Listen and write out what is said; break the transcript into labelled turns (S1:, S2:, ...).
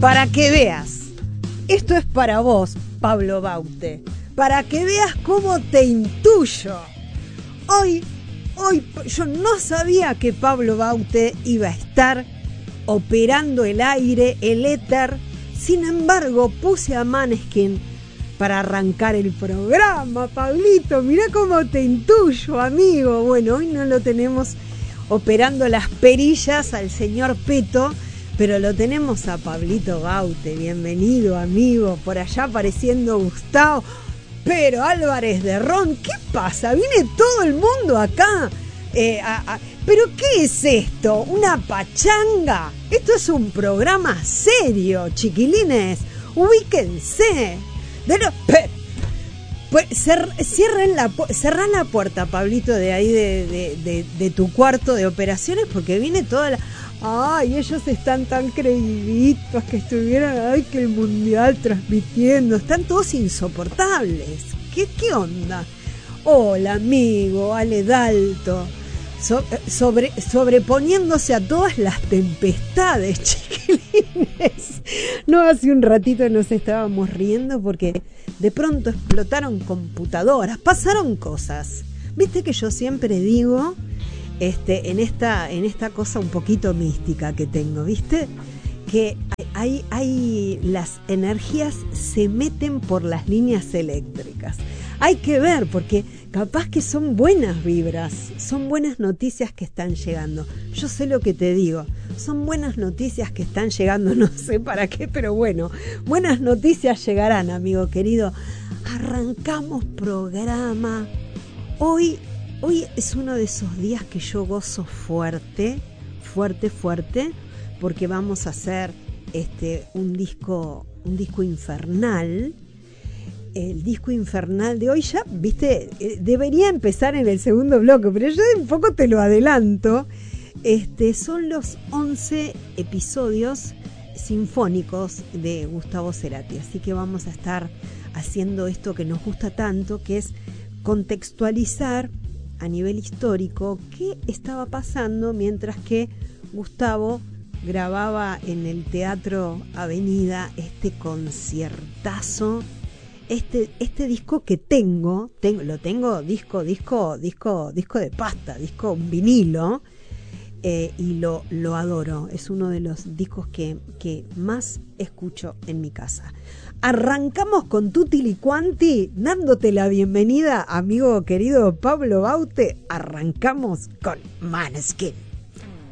S1: para que veas. Esto es para vos, Pablo Baute, para que veas cómo te intuyo. Hoy yo no sabía que Pablo Baute iba a estar operando el aire, el éter. Sin embargo, puse a Måneskin para arrancar el programa. Pablito, mirá cómo te intuyo, amigo. Bueno, hoy no lo tenemos operando las perillas al señor Peto, pero lo tenemos a Pablito Baute. Bienvenido, amigo. Por allá apareciendo Gustavo. Pero Álvarez de Ron, ¿qué pasa? Viene todo el mundo acá. ¿Pero qué es esto? ¿Una pachanga? Esto es un programa serio, chiquilines. Ubíquense. Pues cerrá la puerta, Pablito, de ahí de tu cuarto de operaciones, porque viene toda la... Ay, ellos están tan creíditos que estuvieron, ay, que el mundial transmitiendo. Están todos insoportables. ¿Qué onda? Hola, amigo, Ale Dalto. Sobreponiéndose a todas las tempestades, chiquilines. No, hace un ratito nos estábamos riendo porque de pronto explotaron computadoras, pasaron cosas. Viste que yo siempre digo, en esta cosa un poquito mística que tengo, ¿viste? Que hay las energías se meten por las líneas eléctricas. Hay que ver, porque capaz que son buenas vibras, son buenas noticias que están llegando. Yo sé lo que te digo, son buenas noticias que están llegando, no sé para qué, pero bueno, buenas noticias llegarán, amigo querido. Arrancamos programa. Hoy es uno de esos días que yo gozo fuerte, porque vamos a hacer un disco infernal. El disco infernal de hoy ya, viste, debería empezar en el segundo bloque, pero yo un poco te lo adelanto. Son los 11 episodios sinfónicos de Gustavo Cerati, así que vamos a estar haciendo esto que nos gusta tanto, que es contextualizar a nivel histórico qué estaba pasando mientras que Gustavo grababa en el Teatro Avenida este conciertazo. Este disco que tengo disco de pasta, un vinilo, y lo adoro. Es uno de los discos que más escucho en mi casa. Arrancamos con Tutti li Quanti, dándote la bienvenida, amigo querido Pablo Baute. Arrancamos con Måneskin.